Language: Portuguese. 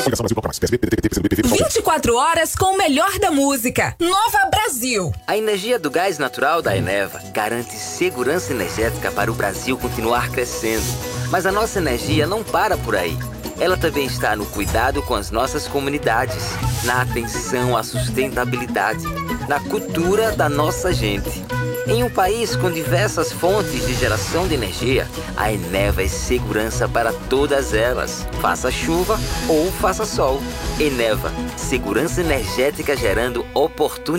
Coligação Brasil Bloco Mais. PSB, PDT, PT, PCdoB, PV, 24 horas com o melhor da música. Nova Brasil. A energia do gás natural da Eneva garante segurança energética para o Brasil continuar crescendo. Mas a nossa energia não para por aí. Ela também está no cuidado com as nossas comunidades, na atenção à sustentabilidade, na cultura da nossa gente. Em um país com diversas fontes de geração de energia, a Eneva é segurança para todas elas. Faça chuva ou faça sol. Eneva, segurança energética gerando oportunidades.